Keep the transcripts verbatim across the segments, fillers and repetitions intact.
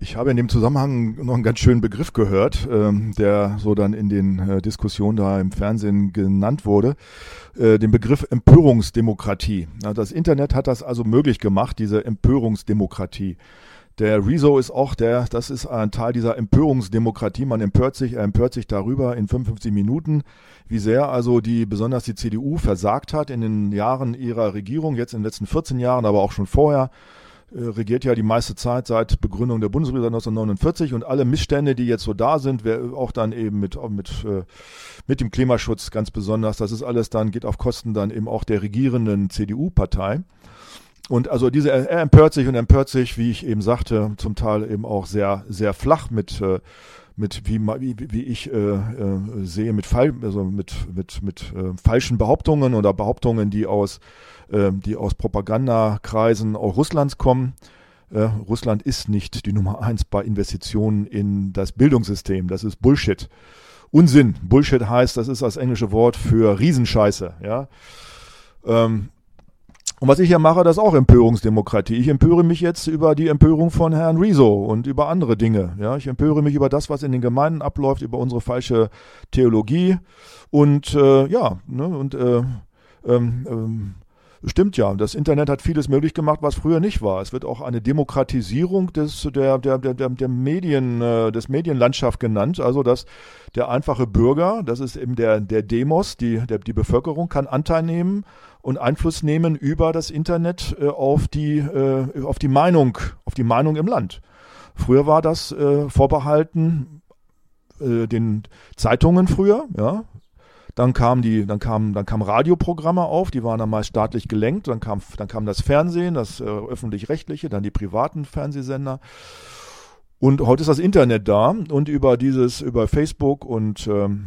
Ich habe in dem Zusammenhang noch einen ganz schönen Begriff gehört, ähm, der so dann in den äh, Diskussionen da im Fernsehen genannt wurde, äh, den Begriff Empörungsdemokratie. Ja, das Internet hat das also möglich gemacht, diese Empörungsdemokratie. Der Rezo ist auch der, das ist ein Teil dieser Empörungsdemokratie. Man empört sich, er empört sich darüber in fünfundfünfzig Minuten, wie sehr also die, besonders die C D U versagt hat in den Jahren ihrer Regierung, jetzt in den letzten vierzehn Jahren, aber auch schon vorher. Regiert ja die meiste Zeit seit Begründung der Bundesrepublik neunzehnhundertneunundvierzig und alle Missstände, die jetzt so da sind, auch dann eben mit, mit, mit dem Klimaschutz ganz besonders, das ist alles dann, geht auf Kosten dann eben auch der regierenden C D U-Partei. Und also diese, er empört sich und empört sich, wie ich eben sagte, zum Teil eben auch sehr, sehr flach mit, mit wie, wie, wie ich äh, äh, sehe, mit, Fall, also mit, mit, mit äh, falschen Behauptungen oder Behauptungen, die aus die aus Propagandakreisen auch Russlands kommen. Äh, Russland ist nicht die Nummer eins bei Investitionen in das Bildungssystem. Das ist Bullshit. Unsinn. Bullshit heißt, das ist das englische Wort für Riesenscheiße. Ja? Ähm, und was ich hier mache, das ist auch Empörungsdemokratie. Ich empöre mich jetzt über die Empörung von Herrn Rezo und über andere Dinge. Ja? Ich empöre mich über das, was in den Gemeinden abläuft, über unsere falsche Theologie. Und äh, ja, ne, und äh, ähm, ähm, stimmt ja, das Internet hat vieles möglich gemacht, was früher nicht war. Es wird auch eine Demokratisierung des, der, der, der, der Medien, des Medienlandschaft genannt. Also, dass der einfache Bürger, das ist eben der, der Demos, die, der, die Bevölkerung kann Anteil nehmen und Einfluss nehmen über das Internet auf die, auf die Meinung, auf die Meinung im Land. Früher war das äh, vorbehalten äh, den Zeitungen früher, ja. Dann kam die, dann kamen, dann kamen Radioprogramme auf, die waren dann meist staatlich gelenkt. Dann kam, dann kam das Fernsehen, das äh, öffentlich-rechtliche, dann die privaten Fernsehsender. Und heute ist das Internet da und über dieses, über Facebook und ähm,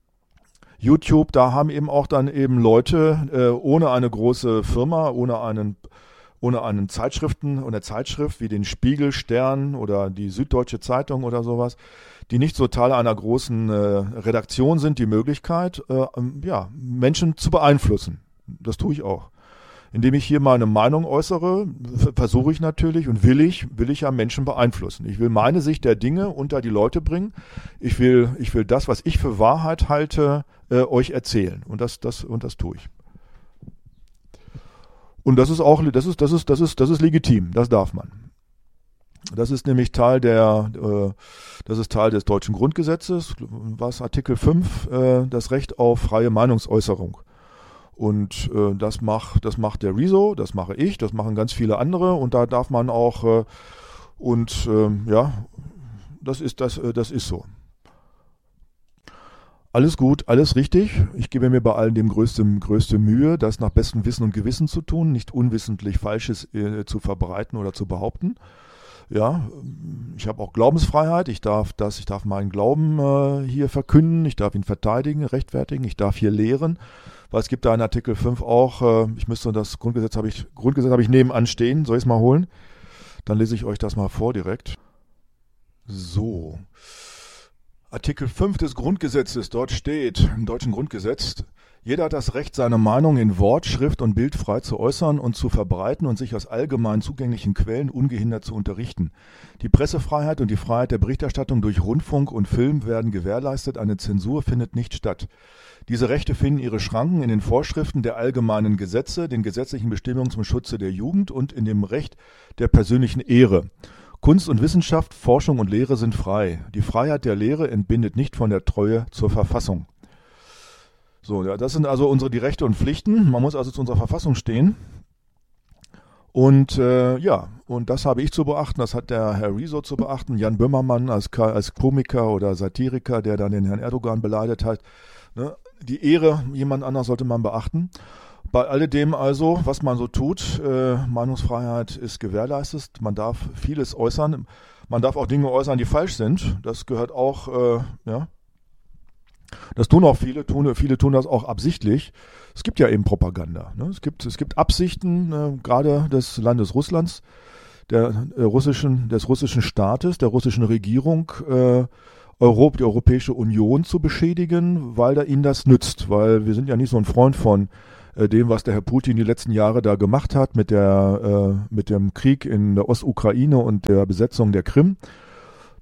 YouTube, da haben eben auch dann eben Leute äh, ohne eine große Firma, ohne einen, ohne einen Zeitschriften oder Zeitschrift wie den Spiegel, Stern oder die Süddeutsche Zeitung oder sowas, die nicht so Teil einer großen äh, Redaktion sind, die Möglichkeit, äh, ja, Menschen zu beeinflussen. Das tue ich auch. Indem ich hier meine Meinung äußere, versuche ich natürlich und will ich, will ich ja Menschen beeinflussen. Ich will meine Sicht der Dinge unter die Leute bringen. Ich will, ich will das, was ich für Wahrheit halte, äh, euch erzählen. Und das, das, und das tue ich. Und das ist auch, das ist, das ist, das ist, das ist legitim. Das darf man. Das ist nämlich Teil der, äh, das ist Teil des deutschen Grundgesetzes, was Artikel fünf, äh, das Recht auf freie Meinungsäußerung. Und äh, das macht, das macht der Rezo, das mache ich, das machen ganz viele andere und da darf man auch, äh, und äh, ja, das ist, das, äh, das ist so. Alles gut, alles richtig. Ich gebe mir bei allen dem größte, größte Mühe, das nach bestem Wissen und Gewissen zu tun, nicht unwissentlich Falsches äh, zu verbreiten oder zu behaupten. Ja, ich habe auch Glaubensfreiheit, ich darf das, ich darf meinen Glauben äh, hier verkünden, ich darf ihn verteidigen, rechtfertigen, ich darf hier lehren, weil es gibt da in Artikel fünf auch, äh, ich müsste das Grundgesetz habe ich, Grundgesetz habe ich nebenan stehen, soll ich es mal holen? Dann lese ich euch das mal vor direkt. So, Artikel fünf des Grundgesetzes, dort steht, im deutschen Grundgesetz, jeder hat das Recht, seine Meinung in Wort, Schrift und Bild frei zu äußern und zu verbreiten und sich aus allgemein zugänglichen Quellen ungehindert zu unterrichten. Die Pressefreiheit und die Freiheit der Berichterstattung durch Rundfunk und Film werden gewährleistet, eine Zensur findet nicht statt. Diese Rechte finden ihre Schranken in den Vorschriften der allgemeinen Gesetze, den gesetzlichen Bestimmungen zum Schutze der Jugend und in dem Recht der persönlichen Ehre. Kunst und Wissenschaft, Forschung und Lehre sind frei. Die Freiheit der Lehre entbindet nicht von der Treue zur Verfassung. So, ja, das sind also unsere die Rechte und Pflichten. Man muss also zu unserer Verfassung stehen. Und äh, ja, und das habe ich zu beachten, das hat der Herr Rezo zu beachten, Jan Böhmermann als, als Komiker oder Satiriker, der dann den Herrn Erdogan beleidigt hat. Ne? Die Ehre jemand anders sollte man beachten. Bei alledem also, was man so tut, äh, Meinungsfreiheit ist gewährleistet, man darf vieles äußern, man darf auch Dinge äußern, die falsch sind, das gehört auch, äh, ja, das tun auch viele, tun, viele tun das auch absichtlich. Es gibt ja eben Propaganda. Ne? Es gibt, es gibt Absichten, äh, gerade des Landes Russlands, der äh, russischen, des russischen Staates, der russischen Regierung, äh, Europa, die Europäische Union zu beschädigen, weil da ihnen das nützt. Weil wir sind ja nicht so ein Freund von äh, dem, was der Herr Putin die letzten Jahre da gemacht hat mit der, äh, mit dem Krieg in der Ostukraine und der Besetzung der Krim.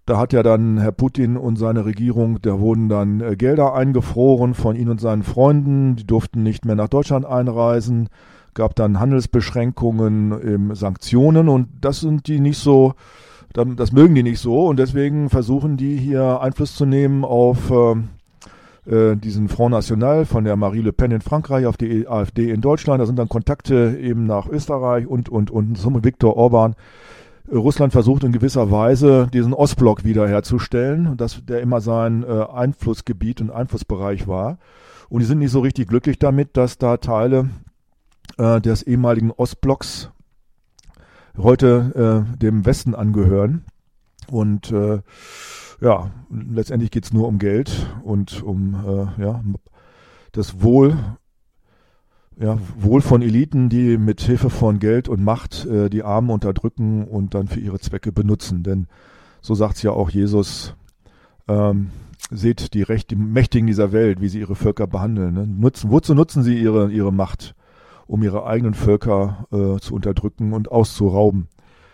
Da hat ja dann Herr Putin und seine Regierung, da wurden dann äh, Gelder eingefroren von ihm und seinen Freunden. Die durften nicht mehr nach Deutschland einreisen. Gab dann Handelsbeschränkungen, ähm, Sanktionen und das sind die nicht so, das mögen die nicht so und deswegen versuchen die hier Einfluss zu nehmen auf äh, diesen Front National von der Marie Le Pen in Frankreich, auf die AfD in Deutschland. Da sind dann Kontakte eben nach Österreich und, und, und zum Viktor Orban. Russland versucht in gewisser Weise diesen Ostblock wiederherzustellen, dass der immer sein äh, Einflussgebiet und Einflussbereich war. Und die sind nicht so richtig glücklich damit, dass da Teile äh, des ehemaligen Ostblocks heute äh, dem Westen angehören. Und äh, ja, letztendlich geht es nur um Geld und um äh, ja, das Wohl, ja, Wohl von Eliten, die mit Hilfe von Geld und Macht äh, die Armen unterdrücken und dann für ihre Zwecke benutzen. Denn so sagt es ja auch Jesus, ähm, seht die, Recht, die Mächtigen dieser Welt, wie sie ihre Völker behandeln. Ne? Nutzen, wozu nutzen sie ihre, ihre Macht? Um ihre eigenen Völker äh, zu unterdrücken und auszurauben.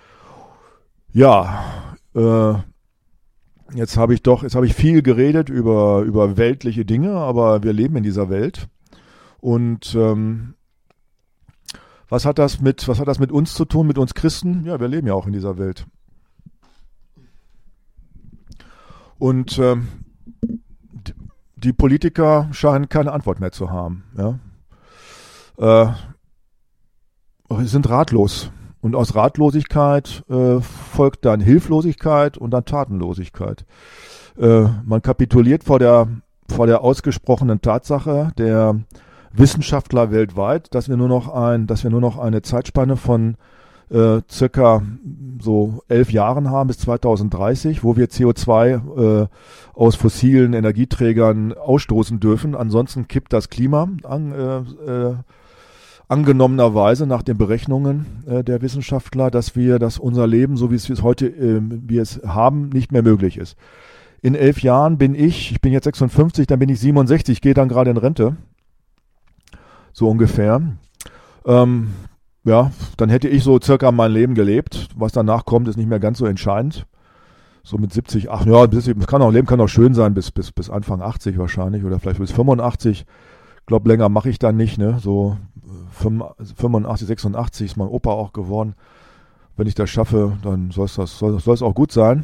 Ja, äh, jetzt habe ich doch, jetzt habe ich viel geredet über, über weltliche Dinge, aber wir leben in dieser Welt. Und ähm, was hat das mit, was hat das mit uns zu tun, mit uns Christen? Ja, wir leben ja auch in dieser Welt. Und ähm, die Politiker scheinen keine Antwort mehr zu haben. Ja. Äh, sind ratlos. Und aus Ratlosigkeit äh, folgt dann Hilflosigkeit und dann Tatenlosigkeit. Äh, man kapituliert vor der, vor der ausgesprochenen Tatsache der Wissenschaftler weltweit, dass wir nur noch ein, dass wir nur noch eine Zeitspanne von äh, circa so elf Jahren haben bis zweitausenddreißig, wo wir C O zwei äh, aus fossilen Energieträgern ausstoßen dürfen. Ansonsten kippt das Klima an, äh, äh, angenommenerweise nach den Berechnungen äh, der Wissenschaftler, dass wir, dass unser Leben, so wie es heute äh, wir es haben, nicht mehr möglich ist. In elf Jahren bin ich, ich bin jetzt sechsundfünfzig, dann bin ich siebenundsechzig, gehe dann gerade in Rente, so ungefähr. Ähm, ja, dann hätte ich so circa mein Leben gelebt. Was danach kommt, ist nicht mehr ganz so entscheidend. So mit siebzig, ach ja, bis, kann auch Leben kann auch schön sein bis bis bis Anfang achtzig wahrscheinlich oder vielleicht bis fünfundachtzig. Ich glaube, länger mache ich dann nicht, ne? So fünfundachtzig, sechsundachtzig ist mein Opa auch geworden. Wenn ich das schaffe, dann soll es das soll, soll es auch gut sein.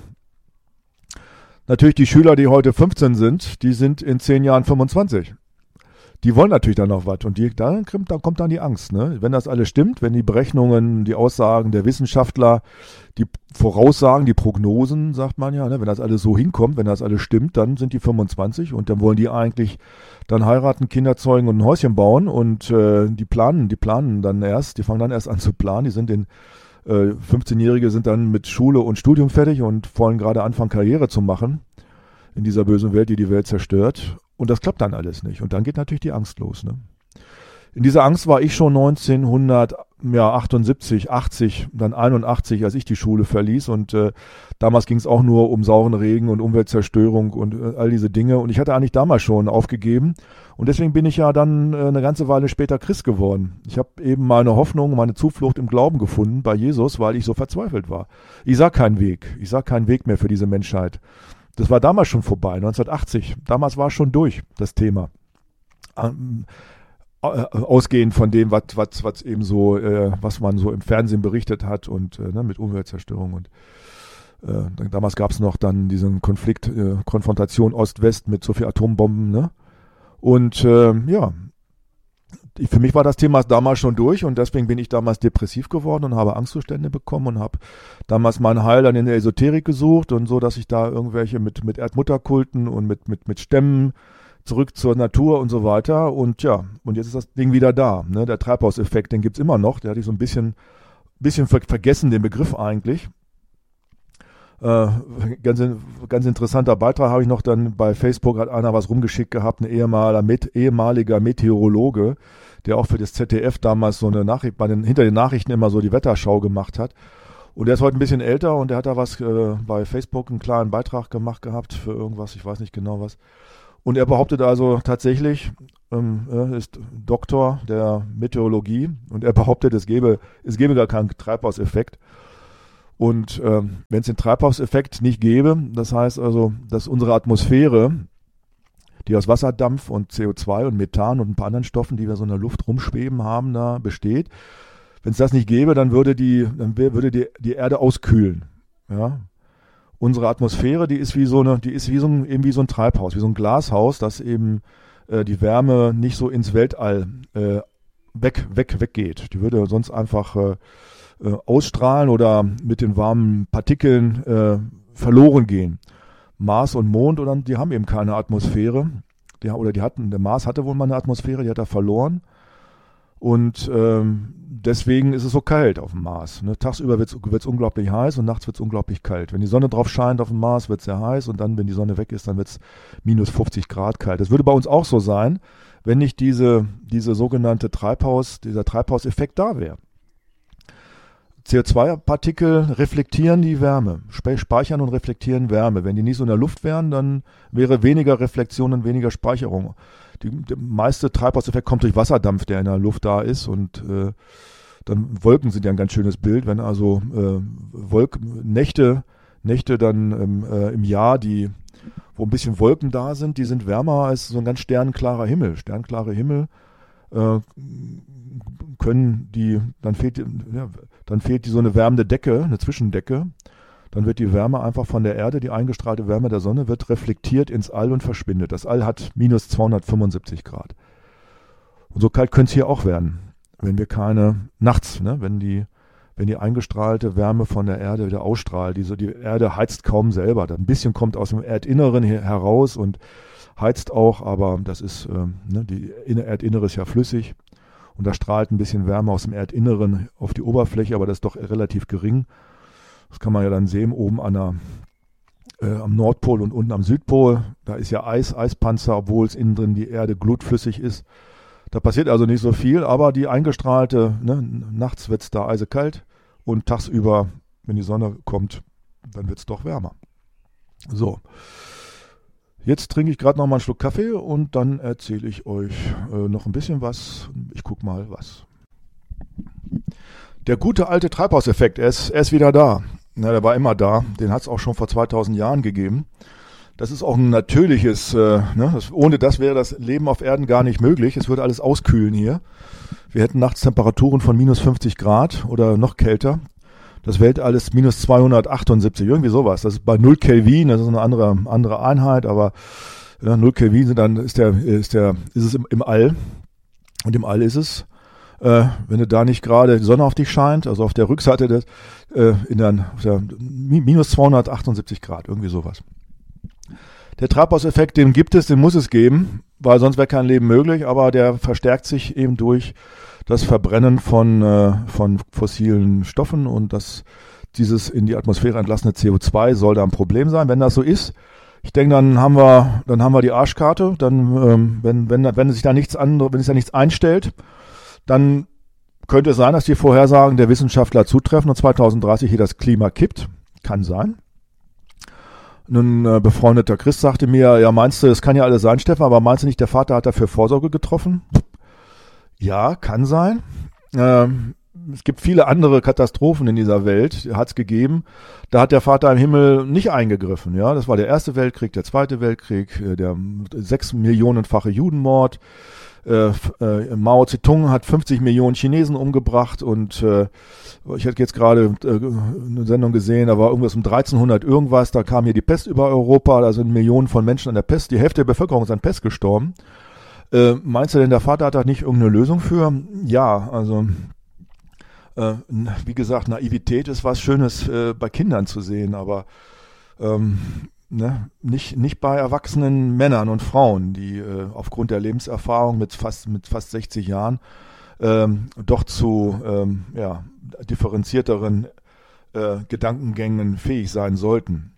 Natürlich die Schüler, die heute fünfzehn sind, die sind in zehn Jahren fünfundzwanzig. Die wollen natürlich dann noch was und die, dann, dann kommt dann die Angst. Ne? Wenn das alles stimmt, wenn die Berechnungen, die Aussagen der Wissenschaftler, die Voraussagen, die Prognosen, sagt man ja, ne? Wenn das alles so hinkommt, wenn das alles stimmt, dann sind die fünfundzwanzig und dann wollen die eigentlich dann heiraten, Kinder zeugen und ein Häuschen bauen und äh, die planen, die planen dann erst, die fangen dann erst an zu planen, die sind in äh, fünfzehnjährige sind dann mit Schule und Studium fertig und wollen gerade anfangen, Karriere zu machen in dieser bösen Welt, die die Welt zerstört. Und das klappt dann alles nicht. Und dann geht natürlich die Angst los. Ne? In dieser Angst war ich schon neunzehnhundertachtundsiebzig, achtzig, dann einundachtzig, als ich die Schule verließ. Und äh, damals ging es auch nur um sauren Regen und Umweltzerstörung und äh, all diese Dinge. Und ich hatte eigentlich damals schon aufgegeben. Und deswegen bin ich ja dann äh, eine ganze Weile später Christ geworden. Ich habe eben meine Hoffnung, meine Zuflucht im Glauben gefunden bei Jesus, weil ich so verzweifelt war. Ich sah keinen Weg. Ich sah keinen Weg mehr für diese Menschheit. Das war damals schon vorbei, neunzehnhundertachtzig. Damals war es schon durch, das Thema. Ähm, äh, ausgehend von dem, was, was, was eben so, äh, was man so im Fernsehen berichtet hat und äh, ne, mit Umweltzerstörung und äh, damals gab es noch dann diesen Konflikt, äh, Konfrontation Ost-West mit so viel Atombomben, ne? Und äh, ja, für mich war das Thema damals schon durch und deswegen bin ich damals depressiv geworden und habe Angstzustände bekommen und habe damals mein Heil dann in der Esoterik gesucht und so, dass ich da irgendwelche mit, mit Erdmutterkulten und mit, mit, mit Stämmen zurück zur Natur und so weiter und ja, und jetzt ist das Ding wieder da, ne? Der Treibhauseffekt, den gibt's immer noch, der hatte ich so ein bisschen, bisschen ver- vergessen, den Begriff eigentlich. Äh, ganz, ganz interessanter Beitrag habe ich noch dann bei Facebook, hat einer was rumgeschickt gehabt, ein ehemaliger, Met, ehemaliger Meteorologe, der auch für das Z D F damals so eine Nachricht, bei den, hinter den Nachrichten immer so die Wetterschau gemacht hat. Und der ist heute ein bisschen älter und der hat da was äh, bei Facebook einen kleinen Beitrag gemacht gehabt für irgendwas, ich weiß nicht genau was. Und er behauptet also tatsächlich, ähm, er ist Doktor der Meteorologie und er behauptet, es gäbe, es gäbe gar keinen Treibhauseffekt. Und ähm, wenn es den Treibhauseffekt nicht gäbe, das heißt also, dass unsere Atmosphäre, die aus Wasserdampf und C O zwei und Methan und ein paar anderen Stoffen, die wir so in der Luft rumschweben haben, da besteht, wenn es das nicht gäbe, dann würde die, dann würde die, die Erde auskühlen. Ja? Unsere Atmosphäre, die ist wie so eine, die ist wie so ein, eben wie so ein Treibhaus, wie so ein Glashaus, das eben äh, die Wärme nicht so ins Weltall äh, weg, weg, weggeht. Die würde sonst einfach äh, äh, ausstrahlen oder mit den warmen Partikeln äh, verloren gehen. Mars und Mond, oder die haben eben keine Atmosphäre. Die, oder die hatten, der Mars hatte wohl mal eine Atmosphäre, die hat er verloren. Und ähm, deswegen ist es so kalt auf dem Mars. Ne? Tagsüber wird es unglaublich heiß und nachts wird es unglaublich kalt. Wenn die Sonne drauf scheint auf dem Mars, wird es sehr heiß und dann, wenn die Sonne weg ist, dann wird es minus fünfzig Grad kalt. Das würde bei uns auch so sein, wenn nicht diese, diese sogenannte Treibhaus, dieser Treibhauseffekt da wäre. C O zwei Partikel reflektieren die Wärme, speichern und reflektieren Wärme. Wenn die nicht so in der Luft wären, dann wäre weniger Reflexion und weniger Speicherung. Die, der meiste Treibhauseffekt kommt durch Wasserdampf, der in der Luft da ist, und äh, dann Wolken sind ja ein ganz schönes Bild. Wenn also äh, Wolk, Nächte, Nächte dann ähm, äh, im Jahr, die, wo ein bisschen Wolken da sind, die sind wärmer als so ein ganz sternklarer Himmel. Sternklare Himmel äh, können die, dann fehlt, ja, dann fehlt die so eine wärmende Decke, eine Zwischendecke. Dann wird die Wärme einfach von der Erde, die eingestrahlte Wärme der Sonne, wird reflektiert ins All und verschwindet. Das All hat minus zweihundertfünfundsiebzig Grad. Und so kalt könnte es hier auch werden, wenn wir keine, nachts, ne, wenn die, wenn die eingestrahlte Wärme von der Erde wieder ausstrahlt. Diese, die Erde heizt kaum selber. Ein bisschen kommt aus dem Erdinneren heraus und heizt auch, aber das ist, ähm, ne, die Erdinnere ist ja flüssig. Und da strahlt ein bisschen Wärme aus dem Erdinneren auf die Oberfläche, aber das ist doch relativ gering. Das kann man ja dann sehen, oben an der, äh, am Nordpol und unten am Südpol. Da ist ja Eis, Eispanzer, obwohl es innen drin die Erde glutflüssig ist. Da passiert also nicht so viel, aber die eingestrahlte, ne, nachts wird es da eisekalt und tagsüber, wenn die Sonne kommt, dann wird es doch wärmer. So, jetzt trinke ich gerade noch mal einen Schluck Kaffee und dann erzähle ich euch äh, noch ein bisschen was. Ich gucke mal was. Der gute alte Treibhauseffekt, er ist, er ist wieder da. Ja, der war immer da. Den hat es auch schon vor zweitausend Jahren gegeben. Das ist auch ein natürliches, äh, ne? das, ohne das wäre das Leben auf Erden gar nicht möglich. Es würde alles auskühlen hier. Wir hätten nachts Temperaturen von minus fünfzig Grad oder noch kälter. Das Weltall ist minus zweihundertachtundsiebzig, irgendwie sowas. Das ist bei null Kelvin, das ist eine andere, andere Einheit, aber ja, null Kelvin sind dann, ist der, ist der, ist es im, im All. Und im All ist es, Äh, wenn du da nicht gerade die Sonne auf dich scheint, also auf der Rückseite des, äh, in der, auf der minus zweihundertachtundsiebzig Grad, irgendwie sowas. Der Treibhauseffekt, den gibt es, den muss es geben, weil sonst wäre kein Leben möglich, aber der verstärkt sich eben durch das Verbrennen von, äh, von fossilen Stoffen und das, dieses in die Atmosphäre entlassene C O zwei soll da ein Problem sein. Wenn das so ist, ich denke, dann haben wir, dann haben wir die Arschkarte, dann, ähm, wenn, wenn, wenn sich da nichts anderes, wenn sich da nichts einstellt, dann könnte es sein, dass die Vorhersagen der Wissenschaftler zutreffen und zweitausenddreißig hier das Klima kippt. Kann sein. Ein äh, befreundeter Christ sagte mir, ja meinst du, es kann ja alles sein, Stefan, aber meinst du nicht, der Vater hat dafür Vorsorge getroffen? Ja, kann sein. Ähm, es gibt viele andere Katastrophen in dieser Welt, hat es gegeben. Da hat der Vater im Himmel nicht eingegriffen. Ja, das war der Erste Weltkrieg, der Zweite Weltkrieg, der sechs Millionenfache Judenmord. Äh, äh, Mao Zedong hat fünfzig Millionen Chinesen umgebracht und äh, ich hätte jetzt gerade äh, eine Sendung gesehen, da war irgendwas um dreizehnhundert irgendwas, da kam hier die Pest über Europa, da sind Millionen von Menschen an der Pest, die Hälfte der Bevölkerung ist an Pest gestorben. Äh, meinst du denn, der Vater hat da nicht irgendeine Lösung für? Ja, also äh, wie gesagt, Naivität ist was Schönes äh, bei Kindern zu sehen, aber ähm, Ne, nicht, nicht bei erwachsenen Männern und Frauen, die äh, aufgrund der Lebenserfahrung mit fast, mit fast sechzig Jahren ähm, doch zu ähm, ja, differenzierteren äh, Gedankengängen fähig sein sollten.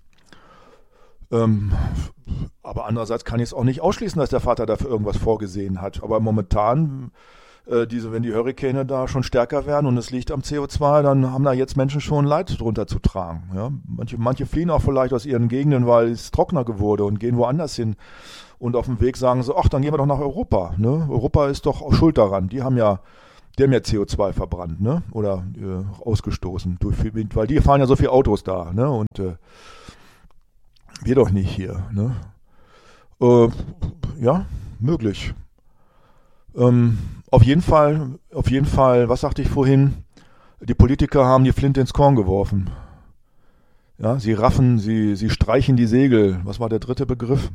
Ähm, aber andererseits kann ich es auch nicht ausschließen, dass der Vater dafür irgendwas vorgesehen hat. Aber momentan, äh, diese, wenn die Hurrikane da schon stärker werden und es liegt am C O zwei, dann haben da jetzt Menschen schon Leid drunter zu tragen. Ja? Manche, manche fliehen auch vielleicht aus ihren Gegenden, weil es trockener geworden und gehen woanders hin. Und auf dem Weg sagen sie, ach, dann gehen wir doch nach Europa. Ne? Europa ist doch auch schuld daran. Die haben ja die haben ja C O zwei verbrannt, ne? Oder äh, ausgestoßen, durch, weil die fahren ja so viele Autos da, ne? Und äh, wir doch nicht hier, ne? Äh, ja, möglich. Ähm, auf jeden Fall, auf jeden Fall, was sagte ich vorhin? Die Politiker haben die Flinte ins Korn geworfen. Ja, sie raffen, sie, sie streichen die Segel. Was war der dritte Begriff?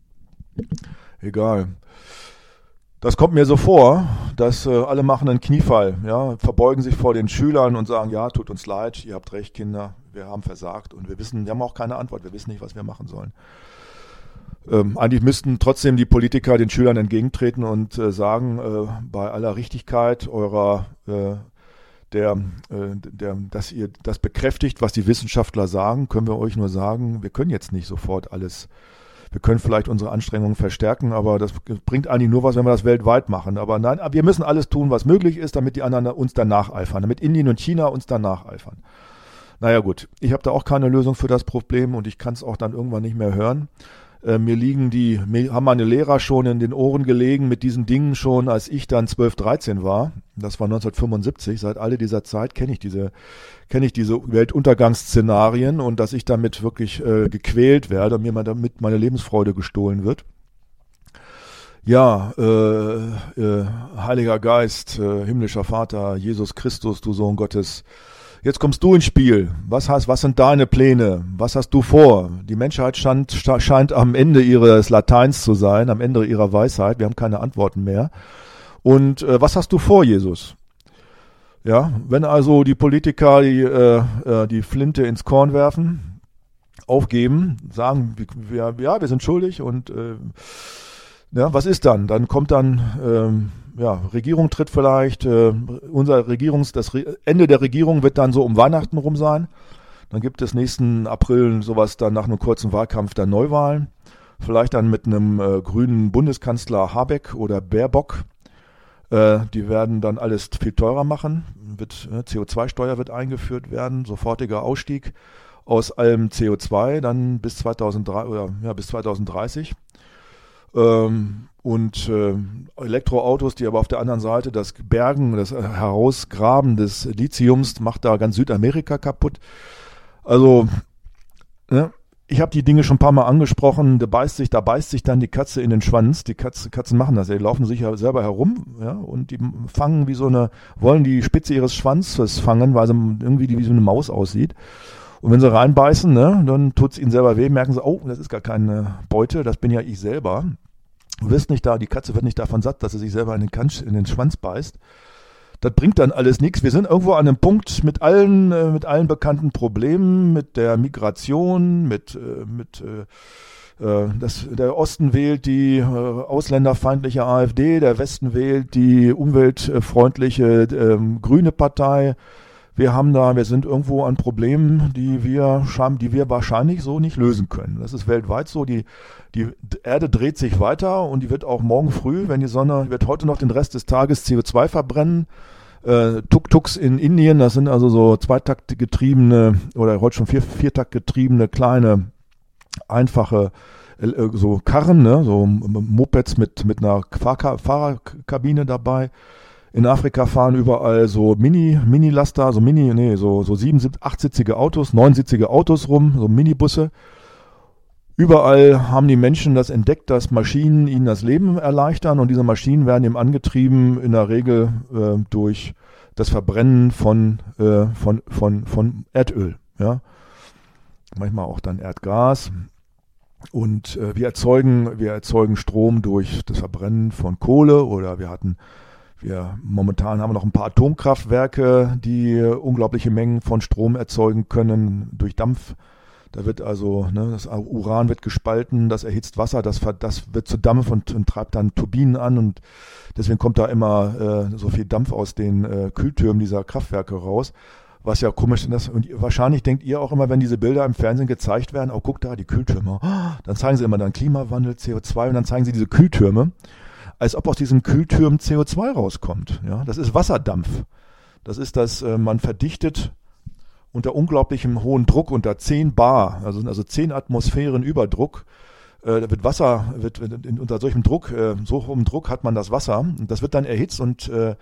Egal. Das kommt mir so vor, dass äh, alle machen einen Kniefall, ja, verbeugen sich vor den Schülern und sagen, ja, tut uns leid, ihr habt recht, Kinder, wir haben versagt und wir wissen, wir haben auch keine Antwort, wir wissen nicht, was wir machen sollen. Ähm, eigentlich müssten trotzdem die Politiker den Schülern entgegentreten und äh, sagen, äh, bei aller Richtigkeit eurer, äh, der, äh, der, dass ihr das bekräftigt, was die Wissenschaftler sagen, können wir euch nur sagen, wir können jetzt nicht sofort alles. Wir können vielleicht unsere Anstrengungen verstärken, aber das bringt eigentlich nur was, wenn wir das weltweit machen. Aber nein, wir müssen alles tun, was möglich ist, damit die anderen uns dann nacheifern, damit Indien und China uns dann nacheifern. Naja gut, ich habe da auch keine Lösung für das Problem und ich kann es auch dann irgendwann nicht mehr hören. Äh, mir liegen die, mir haben meine Lehrer schon in den Ohren gelegen mit diesen Dingen schon, als ich dann zwölf, dreizehn war. Das war neunzehnhundertfünfundsiebzig. Seit all dieser Zeit kenne ich diese, kenne ich diese Weltuntergangsszenarien und dass ich damit wirklich äh, gequält werde und mir mal damit meine Lebensfreude gestohlen wird. Ja, äh, äh, Heiliger Geist, äh, himmlischer Vater, Jesus Christus, du Sohn Gottes, jetzt kommst du ins Spiel. Was hast, was sind deine Pläne? Was hast du vor? Die Menschheit scheint, scheint am Ende ihres Lateins zu sein, am Ende ihrer Weisheit. Wir haben keine Antworten mehr. Und äh, was hast du vor, Jesus? Ja, wenn also die Politiker die, äh, äh, die Flinte ins Korn werfen, aufgeben, sagen, wir, ja, wir sind schuldig und äh, ja, was ist dann? Dann kommt dann, ähm, ja, Regierung tritt vielleicht, äh, unser Regierungs, das Re- Ende der Regierung wird dann so um Weihnachten rum sein. Dann gibt es nächsten April sowas dann nach einem kurzen Wahlkampf dann Neuwahlen. Vielleicht dann mit einem äh, grünen Bundeskanzler Habeck oder Baerbock. Äh, die werden dann alles viel teurer machen. Wird, äh, C O zwei Steuer wird eingeführt werden, sofortiger Ausstieg aus allem C O zwei dann bis zweitausenddrei oder ja bis zweitausenddreißig. Ähm, und äh, Elektroautos, die aber auf der anderen Seite das Bergen, das Herausgraben des Lithiums macht da ganz Südamerika kaputt. Also, ne, ich habe die Dinge schon ein paar Mal angesprochen, da beißt sich, da beißt sich dann die Katze in den Schwanz. Die Katze, Katzen machen das, die laufen sich ja selber herum, ja, und die fangen wie so eine, wollen die Spitze ihres Schwanzes fangen, weil sie irgendwie wie so eine Maus aussieht. Und wenn sie reinbeißen, ne, dann tut's ihnen selber weh, merken sie, oh, das ist gar keine Beute, das bin ja ich selber. Du wirst nicht da, die Katze wird nicht davon satt, dass sie sich selber in den, Kansch, in den Schwanz beißt. Das bringt dann alles nichts. Wir sind irgendwo an einem Punkt mit allen, äh, mit allen bekannten Problemen, mit der Migration, mit, äh, mit äh, äh, das, der Osten wählt die äh, ausländerfeindliche AfD, der Westen wählt die umweltfreundliche äh, Grüne Partei. Wir haben da, wir sind irgendwo an Problemen, die wir, die wir wahrscheinlich so nicht lösen können. Das ist weltweit so. Die, die Erde dreht sich weiter und die wird auch morgen früh, wenn die Sonne, wird heute noch den Rest des Tages C O zwei verbrennen. Äh, Tuk-Tuks in Indien, das sind also so zweitaktgetriebene oder heute schon vier, viertaktgetriebene kleine, einfache äh, so Karren, ne, so Mopeds mit, mit einer Fahrka- Fahrerkabine dabei. In Afrika fahren überall so Mini, Mini-Laster, so Mini, nee, so, so sieben, achtsitzige Autos, neunsitzige Autos rum, so Minibusse. Überall haben die Menschen das entdeckt, dass Maschinen ihnen das Leben erleichtern und diese Maschinen werden eben angetrieben in der Regel äh, durch das Verbrennen von, äh, von, von, von Erdöl, ja. Manchmal auch dann Erdgas. Und äh, wir erzeugen, wir erzeugen Strom durch das Verbrennen von Kohle oder wir hatten Wir, momentan haben wir noch ein paar Atomkraftwerke, die unglaubliche Mengen von Strom erzeugen können durch Dampf. Da wird also, ne, das Uran wird gespalten, das erhitzt Wasser, das, das wird zu Dampf und, und treibt dann Turbinen an und deswegen kommt da immer äh, so viel Dampf aus den äh, Kühltürmen dieser Kraftwerke raus. Was ja komisch ist. Und wahrscheinlich denkt ihr auch immer, wenn diese Bilder im Fernsehen gezeigt werden, oh, guck da, die Kühltürme. Dann zeigen sie immer dann Klimawandel, C O zwei und dann zeigen sie diese Kühltürme, als ob aus diesen Kühltürmen C O zwei rauskommt. Ja, das ist Wasserdampf. Das ist das, äh, man verdichtet unter unglaublichem hohen Druck, unter zehn Bar, also, also zehn Atmosphären Überdruck, äh, da wird Wasser, wird, wird in, unter solchem Druck, äh, so hohem Druck hat man das Wasser und das wird dann erhitzt und äh,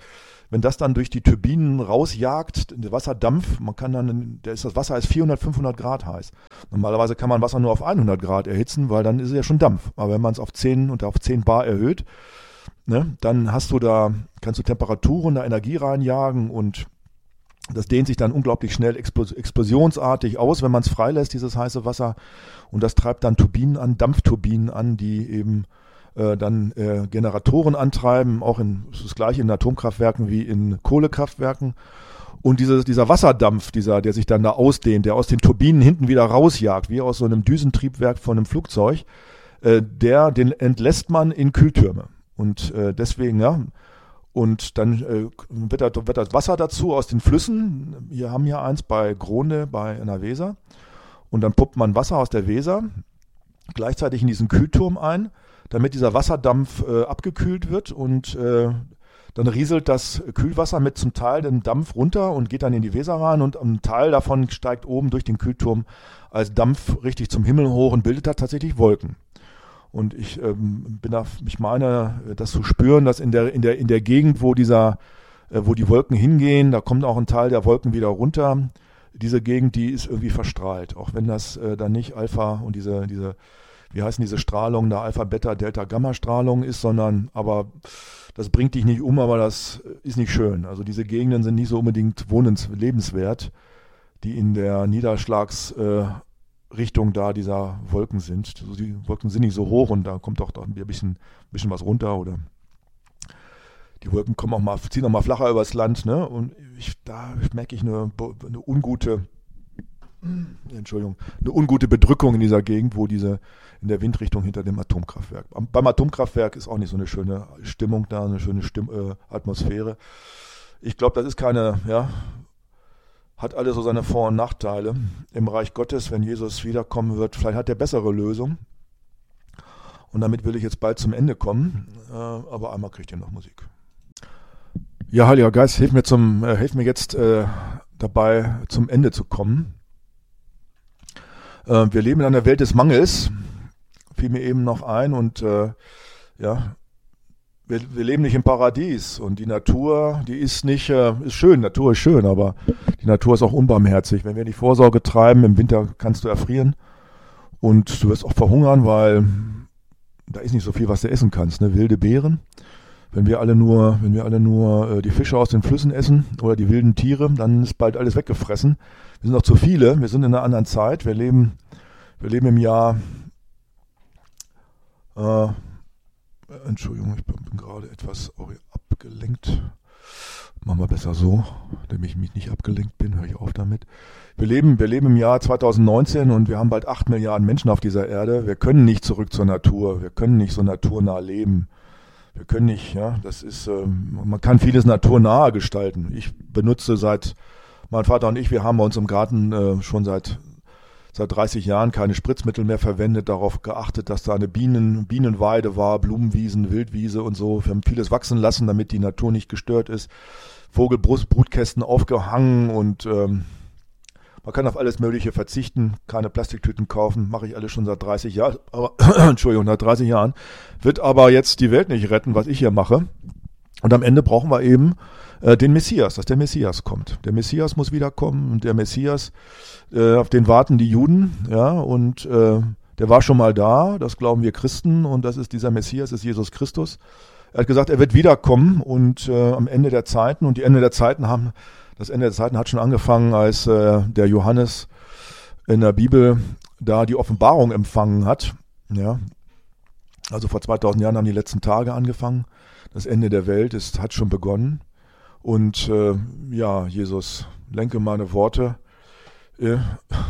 wenn das dann durch die Turbinen rausjagt, der Wasserdampf, man kann dann, der ist, das Wasser ist vierhundert, fünfhundert Grad heiß. Normalerweise kann man Wasser nur auf hundert Grad erhitzen, weil dann ist es ja schon Dampf. Aber wenn man es auf zehn und auf zehn Bar erhöht, ne, dann hast du da, kannst du Temperaturen, da Energie reinjagen und das dehnt sich dann unglaublich schnell explosionsartig aus, wenn man es freilässt, dieses heiße Wasser. Und das treibt dann Turbinen an, Dampfturbinen an, die eben äh, dann äh, Generatoren antreiben, auch in, das gleiche in Atomkraftwerken wie in Kohlekraftwerken. Und dieses, dieser Wasserdampf, dieser, der sich dann da ausdehnt, der aus den Turbinen hinten wieder rausjagt, wie aus so einem Düsentriebwerk von einem Flugzeug, äh, der, den entlässt man in Kühltürme. Und äh, deswegen, ja, und dann äh, wird, das, wird das Wasser dazu aus den Flüssen. Wir haben hier eins bei Gronde, bei einer Weser. Und dann pumpt man Wasser aus der Weser gleichzeitig in diesen Kühlturm ein, damit dieser Wasserdampf äh, abgekühlt wird. Und äh, dann rieselt das Kühlwasser mit zum Teil dem Dampf runter und geht dann in die Weser rein. Und ein Teil davon steigt oben durch den Kühlturm als Dampf richtig zum Himmel hoch und bildet da tatsächlich Wolken. Und ich ähm, bin da, ich meine, das zu spüren, dass in der in der in der Gegend, wo dieser, äh, wo die Wolken hingehen, da kommt auch ein Teil der Wolken wieder runter. Diese Gegend, die ist irgendwie verstrahlt, auch wenn das äh, dann nicht Alpha und diese diese, wie heißen diese Strahlung, da Alpha, Beta, Delta, Gamma Strahlung ist, sondern aber das bringt dich nicht um, aber das ist nicht schön. Also diese Gegenden sind nicht so unbedingt wohnens lebenswert, die in der Niederschlags äh, Richtung da dieser Wolken sind. Also die Wolken sind nicht so hoch und da kommt auch da ein bisschen, bisschen was runter oder die Wolken kommen auch mal, ziehen auch mal flacher übers Land, ne? Und ich, da merke ich eine, eine ungute, Entschuldigung, eine ungute Bedrückung in dieser Gegend, wo diese in der Windrichtung hinter dem Atomkraftwerk. Beim Atomkraftwerk ist auch nicht so eine schöne Stimmung da, eine schöne Stimm, äh, Atmosphäre. Ich glaube, das ist keine, ja, hat alles so seine Vor- und Nachteile. Im Reich Gottes, wenn Jesus wiederkommen wird, vielleicht hat er bessere Lösungen. Und damit will ich jetzt bald zum Ende kommen. Äh, aber einmal kriegt ihr noch Musik. Ja, Heiliger Geist, hilf mir, zum, äh, hilf mir jetzt äh, dabei, zum Ende zu kommen. Äh, wir leben in einer Welt des Mangels, fiel mir eben noch ein. Und äh, ja, Wir, wir leben nicht im Paradies und die Natur, die ist nicht, äh, ist schön, Natur ist schön, aber die Natur ist auch unbarmherzig. Wenn wir nicht Vorsorge treiben, im Winter kannst du erfrieren und du wirst auch verhungern, weil da ist nicht so viel, was du essen kannst, ne? Wilde Beeren. Wenn wir alle nur, wenn wir alle nur äh, die Fische aus den Flüssen essen oder die wilden Tiere, dann ist bald alles weggefressen. Wir sind noch zu viele, wir sind in einer anderen Zeit, wir leben, wir leben im Jahr, äh, Entschuldigung, ich bin, bin gerade etwas abgelenkt. Machen wir besser so, damit ich mich nicht abgelenkt bin, höre ich auf damit. Wir leben, wir leben im Jahr zwanzig neunzehn und wir haben bald acht Milliarden Menschen auf dieser Erde. Wir können nicht zurück zur Natur, wir können nicht so naturnah leben. Wir können nicht, ja, das ist, ähm, man kann vieles naturnah gestalten. Ich benutze seit, mein Vater und ich, wir haben bei uns im Garten äh, schon seit seit dreißig Jahren keine Spritzmittel mehr verwendet, darauf geachtet, dass da eine Bienen, Bienenweide war, Blumenwiesen, Wildwiese und so. Wir haben vieles wachsen lassen, damit die Natur nicht gestört ist. Vogelbrutkästen aufgehangen und ähm, man kann auf alles Mögliche verzichten, keine Plastiktüten kaufen, mache ich alles schon seit dreißig Jahren, aber Entschuldigung, seit dreißig Jahren. Wird aber jetzt die Welt nicht retten, was ich hier mache. Und am Ende brauchen wir eben äh, den Messias, dass der Messias kommt. Der Messias muss wiederkommen und der Messias, äh, auf den warten die Juden, ja, und äh, der war schon mal da, das glauben wir Christen und das ist dieser Messias, ist Jesus Christus. Er hat gesagt, er wird wiederkommen und äh, am Ende der Zeiten, und die Ende der Zeiten haben, das Ende der Zeiten hat schon angefangen, als äh, der Johannes in der Bibel da die Offenbarung empfangen hat, ja. Also vor zweitausend Jahren haben die letzten Tage angefangen. Das Ende der Welt ist, hat schon begonnen. Und äh, ja, Jesus, lenke meine Worte. Äh,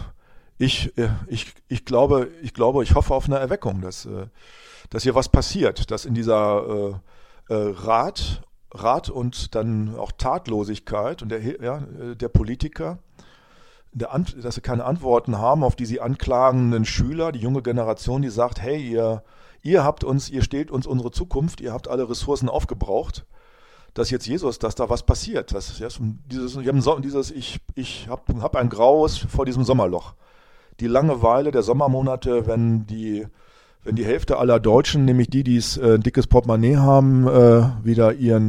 ich, äh, ich, ich glaube, ich glaube, ich hoffe auf eine Erweckung, dass, äh, dass hier was passiert, dass in dieser äh, äh, Rat, Rat und dann auch Tatlosigkeit und der, ja, der Politiker, der Ant- dass sie keine Antworten haben auf die sie anklagenden Schüler, die junge Generation, die sagt, hey, ihr Ihr habt uns, ihr stehlt uns unsere Zukunft, ihr habt alle Ressourcen aufgebraucht, dass jetzt Jesus, dass da was passiert. Das, ja, dieses, ich habe dieses, ich, ich habe hab ein Graus vor diesem Sommerloch. Die Langeweile der Sommermonate, wenn die, wenn die Hälfte aller Deutschen, nämlich die, die es äh, ein dickes Portemonnaie haben, äh, wieder ihren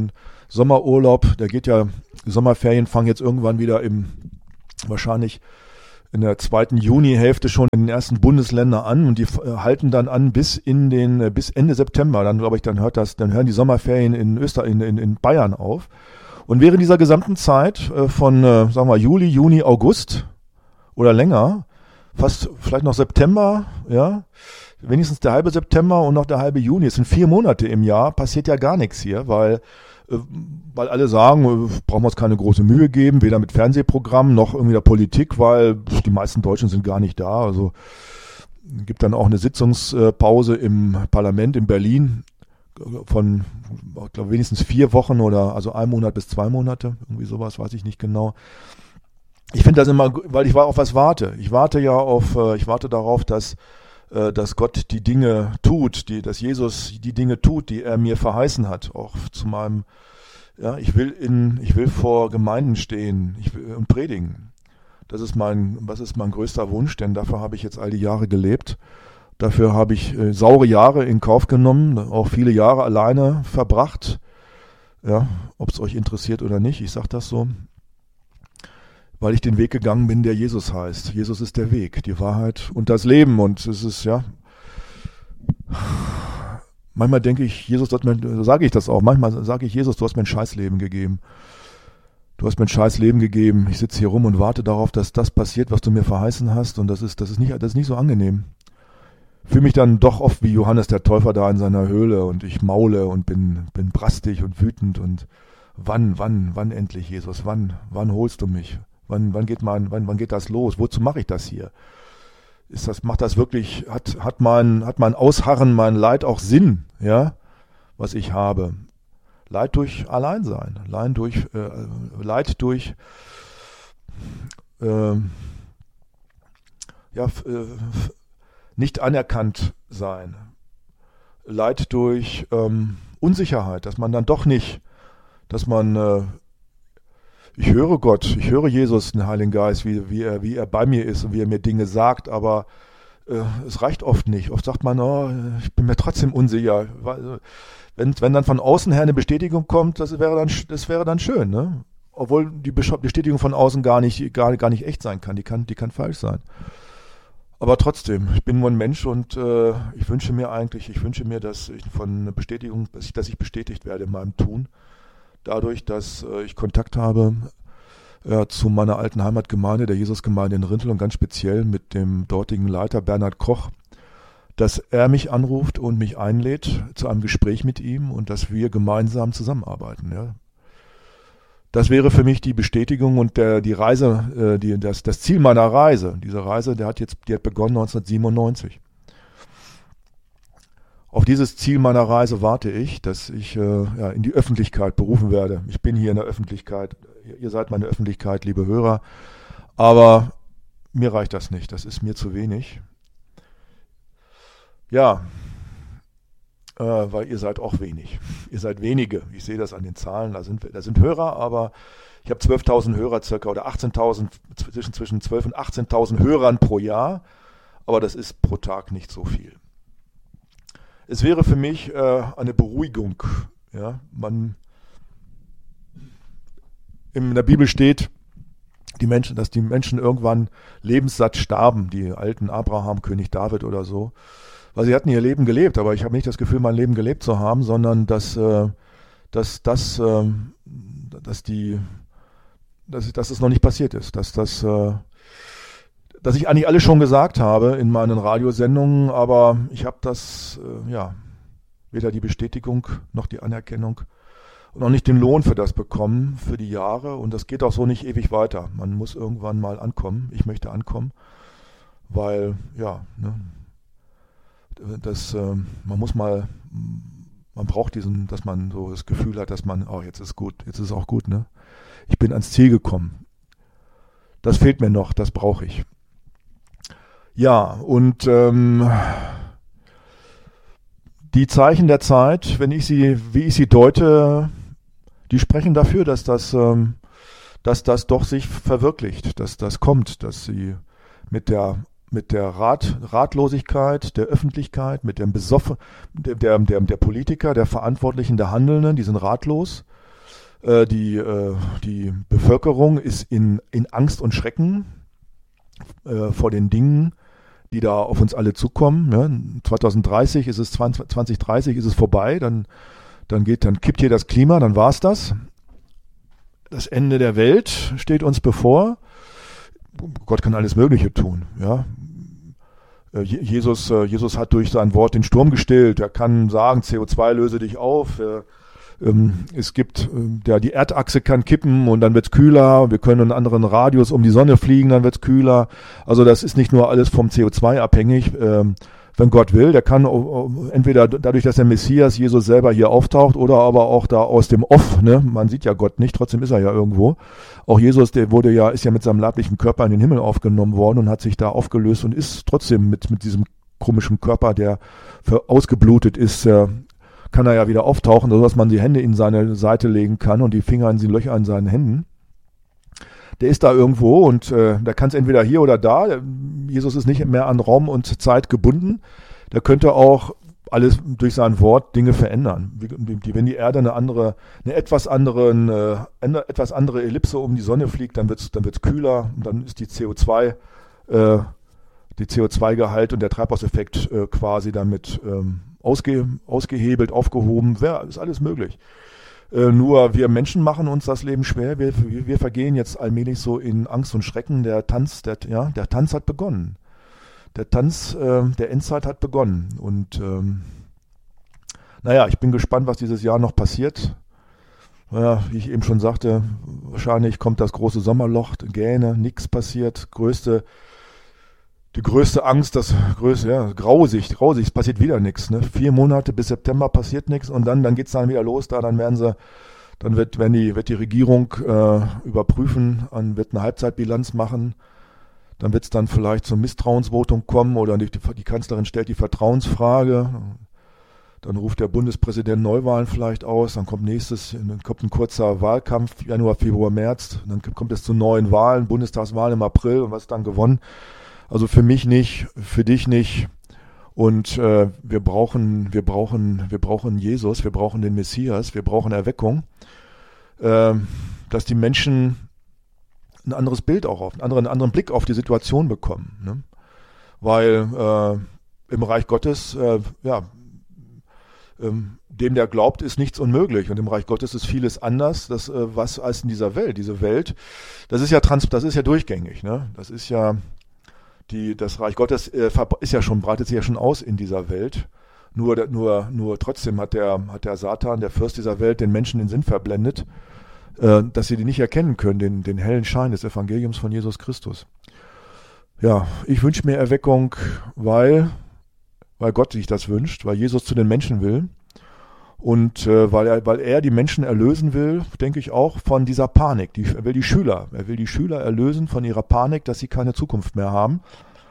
Sommerurlaub, der geht ja, die Sommerferien fangen jetzt irgendwann wieder im, wahrscheinlich in der zweiten Junihälfte schon in den ersten Bundesländern an und die äh, halten dann an bis in den, äh, bis Ende September. Dann glaube ich, dann hört das, dann hören die Sommerferien in Österreich, in, in, in Bayern auf. Und während dieser gesamten Zeit äh, von, äh, sagen wir Juli, Juni, August oder länger, fast vielleicht noch September, ja, wenigstens der halbe September und noch der halbe Juni, es sind vier Monate im Jahr, passiert ja gar nichts hier, weil weil alle sagen, brauchen wir uns keine große Mühe geben, weder mit Fernsehprogrammen noch irgendwie der Politik, weil die meisten Deutschen sind gar nicht da. Also gibt dann auch eine Sitzungspause im Parlament in Berlin von, ich glaube, wenigstens vier Wochen oder also ein Monat bis zwei Monate, irgendwie sowas, weiß ich nicht genau. Ich finde das immer, weil ich auf was warte. Ich warte ja auf, ich warte darauf, dass dass Gott die Dinge tut, die, dass Jesus die Dinge tut, die er mir verheißen hat, auch zu meinem, ja, ich will in, ich will vor Gemeinden stehen, ich will, und predigen. Das ist mein, was ist mein größter Wunsch, denn dafür habe ich jetzt all die Jahre gelebt. Dafür habe ich äh, saure Jahre in Kauf genommen, auch viele Jahre alleine verbracht. Ja, ob es euch interessiert oder nicht, ich sage das so. Weil ich den Weg gegangen bin, der Jesus heißt. Jesus ist der Weg, die Wahrheit und das Leben. Und es ist, ja, manchmal denke ich, Jesus, hat mir, sage ich das auch, manchmal sage ich, Jesus, du hast mir ein Scheißleben gegeben. Du hast mir ein Scheißleben gegeben. Ich sitze hier rum und warte darauf, dass das passiert, was du mir verheißen hast. Und das ist, das ist nicht, das ist nicht so angenehm. Fühle mich dann doch oft wie Johannes der Täufer da in seiner Höhle und ich maule und bin, bin brastig und wütend und wann, wann, wann endlich, Jesus, wann, wann holst du mich? Wann, wann geht mein, wann, wann geht das los? Wozu mache ich das hier? Ist das, macht das wirklich, hat, hat mein, hat mein Ausharren, mein Leid auch Sinn, ja, was ich habe? Leid durch Alleinsein, Leid durch, äh, Leid durch, äh, ja, äh, nicht anerkannt sein, Leid durch ähm, Unsicherheit, dass man dann doch nicht, dass man äh, Ich höre Gott, ich höre Jesus, den Heiligen Geist, wie, wie, er, wie er bei mir ist und wie er mir Dinge sagt, aber äh, es reicht oft nicht. Oft sagt man, oh, ich bin mir trotzdem unsicher. Wenn, wenn dann von außen her eine Bestätigung kommt, das wäre dann, das wäre dann schön, ne? Obwohl die Bestätigung von außen gar nicht, gar, gar nicht echt sein kann, die kann, die kann falsch sein. Aber trotzdem, ich bin nur ein Mensch und äh, ich wünsche mir eigentlich, ich wünsche mir, dass ich von Bestätigung, dass ich, dass ich bestätigt werde in meinem Tun. Dadurch, dass äh, ich Kontakt habe äh, zu meiner alten Heimatgemeinde, der Jesusgemeinde in Rintel und ganz speziell mit dem dortigen Leiter Bernhard Koch, dass er mich anruft und mich einlädt zu einem Gespräch mit ihm und dass wir gemeinsam zusammenarbeiten. Ja. Das wäre für mich die Bestätigung und der, die Reise, äh, die, das, das Ziel meiner Reise. Diese Reise, der hat jetzt, die hat begonnen neunzehnhundertsiebenundneunzig. Auf dieses Ziel meiner Reise warte ich, dass ich äh, ja, in die Öffentlichkeit berufen werde. Ich bin hier in der Öffentlichkeit, ihr seid meine Öffentlichkeit, liebe Hörer, aber mir reicht das nicht, das ist mir zu wenig. Ja, äh, weil ihr seid auch wenig. Ihr seid wenige, ich sehe das an den Zahlen, da sind, da sind Hörer, aber ich habe zwölftausend Hörer circa oder achtzehntausend, zwischen, zwischen zwölf und achtzehntausend Hörern pro Jahr, aber das ist pro Tag nicht so viel. Es wäre für mich äh, eine Beruhigung. Ja, man, in der Bibel steht, die Menschen, dass die Menschen irgendwann lebenssatt starben, die alten Abraham, König David oder so. Weil sie hatten ihr Leben gelebt, aber ich habe nicht das Gefühl, mein Leben gelebt zu haben, sondern dass, äh, dass, dass, äh, dass, die, dass, dass es noch nicht passiert ist, dass das... Äh, dass ich eigentlich alles schon gesagt habe in meinen Radiosendungen, aber ich habe das, äh, ja, weder die Bestätigung noch die Anerkennung und auch nicht den Lohn für das bekommen, für die Jahre. Und das geht auch so nicht ewig weiter. Man muss irgendwann mal ankommen. Ich möchte ankommen, weil, ja, ne, das, äh, man muss mal, man braucht diesen, dass man so das Gefühl hat, dass man, oh, jetzt ist gut, jetzt ist es auch gut, ne? Ich bin ans Ziel gekommen. Das fehlt mir noch, das brauche ich. Ja, und ähm, die Zeichen der Zeit, wenn ich sie, wie ich sie deute, die sprechen dafür, dass das, ähm, dass das doch sich verwirklicht, dass das kommt, dass sie mit der mit der Rat, Ratlosigkeit der Öffentlichkeit, mit dem Besoffen, der, der, der, der Politiker, der Verantwortlichen, der Handelnden, die sind ratlos, Äh, die, äh, die Bevölkerung ist in, in Angst und Schrecken äh, vor den Dingen, die da auf uns alle zukommen. Ja. zwanzig dreißig ist es, zwanzig dreißig ist es vorbei, dann, dann geht, dann kippt hier das Klima, dann war's das. Das Ende der Welt steht uns bevor. Gott kann alles Mögliche tun, ja. Jesus, Jesus hat durch sein Wort den Sturm gestillt. Er kann sagen, C O zwei löse dich auf. Es gibt, ja, die Erdachse kann kippen und dann wird's kühler. Wir können einen anderen Radius um die Sonne fliegen, dann wird's kühler. Also das ist nicht nur alles vom C O zwei abhängig. Wenn Gott will, der kann entweder dadurch, dass der Messias Jesus selber hier auftaucht oder aber auch da aus dem Off, ne? Man sieht ja Gott nicht, trotzdem ist er ja irgendwo. Auch Jesus, der wurde ja, ist ja mit seinem leiblichen Körper in den Himmel aufgenommen worden und hat sich da aufgelöst und ist trotzdem mit, mit diesem komischen Körper, der für ausgeblutet ist, äh, kann er ja wieder auftauchen, sodass man die Hände in seine Seite legen kann und die Finger in die Löcher in seinen Händen. Der ist da irgendwo und äh, der kann es entweder hier oder da. Jesus ist nicht mehr an Raum und Zeit gebunden. Der könnte auch alles durch sein Wort Dinge verändern. Die, die, wenn die Erde eine andere, eine etwas anderen, äh, eine etwas andere Ellipse um die Sonne fliegt, dann wird's, dann wird's kühler und dann ist die C O zwei, äh, die C O zwei Gehalt und der Treibhauseffekt äh, quasi damit ähm, ausge, ausgehebelt, aufgehoben. Ja, ist alles möglich. Äh, nur wir Menschen machen uns das Leben schwer. Wir, wir, wir vergehen jetzt allmählich so in Angst und Schrecken. Der Tanz, der, ja, der Tanz hat begonnen. Der Tanz äh, der Endzeit hat begonnen. Und ähm, naja, ich bin gespannt, was dieses Jahr noch passiert. Naja, wie ich eben schon sagte, wahrscheinlich kommt das große Sommerloch, Gähne, nichts passiert. Größte, die größte Angst, das größte, ja, grausig, grausig, es passiert wieder nichts. Ne? Vier Monate bis September passiert nichts und dann, dann geht's dann wieder los. Da, dann werden sie, dann wird, wenn die, wird die Regierung äh, überprüfen, an, wird eine Halbzeitbilanz machen. Dann wird es dann vielleicht zum Misstrauensvotum kommen oder die, die Kanzlerin stellt die Vertrauensfrage. Dann ruft der Bundespräsident Neuwahlen vielleicht aus. Dann kommt nächstes, dann kommt ein kurzer Wahlkampf, Januar, Februar, März. Dann kommt es zu neuen Wahlen, Bundestagswahlen im April und was ist dann gewonnen? Also für mich nicht, für dich nicht. Und äh, wir brauchen, wir brauchen, wir brauchen Jesus, wir brauchen den Messias, wir brauchen Erweckung, äh, dass die Menschen ein anderes Bild auch auf, einen anderen, einen anderen Blick auf die Situation bekommen. Ne? Weil äh, im Reich Gottes, äh, ja, ähm, dem der glaubt, ist nichts unmöglich. Und im Reich Gottes ist vieles anders, das, äh, was als in dieser Welt. Diese Welt, das ist ja trans, das ist ja durchgängig. Ne? Das ist ja die, das Reich Gottes äh, ist ja schon, breitet sich ja schon aus in dieser Welt. Nur, nur, nur trotzdem hat der, hat der Satan, der Fürst dieser Welt, den Menschen den Sinn verblendet, äh, dass sie die nicht erkennen können, den, den hellen Schein des Evangeliums von Jesus Christus. Ja, ich wünsche mir Erweckung, weil, weil Gott sich das wünscht, weil Jesus zu den Menschen will. Und äh, weil, er, weil er die Menschen erlösen will, denke ich auch, von dieser Panik. Die, er will die Schüler, er will die Schüler erlösen von ihrer Panik, dass sie keine Zukunft mehr haben.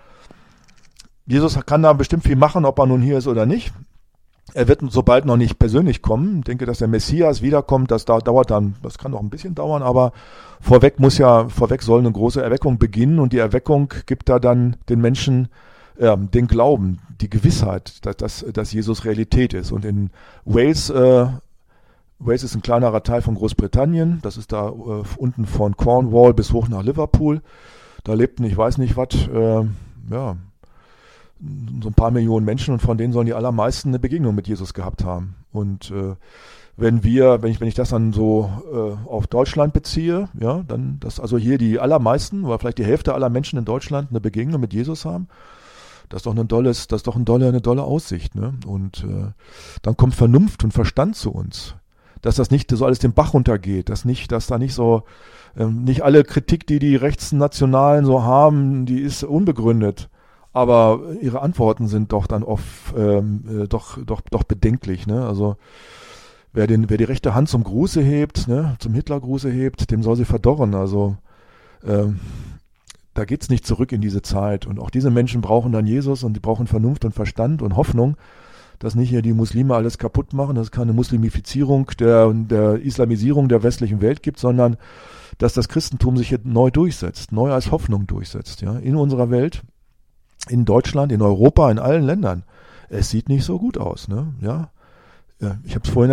Jesus kann da bestimmt viel machen, ob er nun hier ist oder nicht. Er wird sobald noch nicht persönlich kommen. Ich denke, dass der Messias wiederkommt, das dauert dann, das kann noch ein bisschen dauern, aber vorweg muss ja, vorweg soll eine große Erweckung beginnen und die Erweckung gibt da dann den Menschen Ja, den Glauben, die Gewissheit, dass, dass, dass Jesus Realität ist. Und in Wales, äh, Wales ist ein kleinerer Teil von Großbritannien, das ist da äh, unten von Cornwall bis hoch nach Liverpool. Da lebten, ich weiß nicht was, äh, ja, so ein paar Millionen Menschen und von denen sollen die allermeisten eine Begegnung mit Jesus gehabt haben. Und äh, wenn wir, wenn ich, wenn ich das dann so äh, auf Deutschland beziehe, ja, dann, dass also hier die allermeisten oder vielleicht die Hälfte aller Menschen in Deutschland eine Begegnung mit Jesus haben, das ist doch eine dolles, das ist doch eine dolle, eine dolle Aussicht, ne? Und äh, dann kommt Vernunft und Verstand zu uns, dass das nicht so alles den Bach runtergeht, dass nicht, dass da nicht so, ähm, nicht alle Kritik, die die Rechtsnationalen so haben, die ist unbegründet, aber ihre Antworten sind doch dann oft ähm, äh, doch, doch, doch bedenklich, ne? Also wer den, wer die rechte Hand zum Gruße hebt, ne, zum Hitlergruße hebt, dem soll sie verdorren. Also ähm, da geht's nicht zurück in diese Zeit. Und auch diese Menschen brauchen dann Jesus und die brauchen Vernunft und Verstand und Hoffnung, dass nicht hier die Muslime alles kaputt machen, dass es keine Muslimifizierung der, der Islamisierung der westlichen Welt gibt, sondern dass das Christentum sich hier neu durchsetzt, neu als Hoffnung durchsetzt, ja, in unserer Welt, in Deutschland, in Europa, in allen Ländern. Es sieht nicht so gut aus, ne, ja. Ja, ich habe es vorhin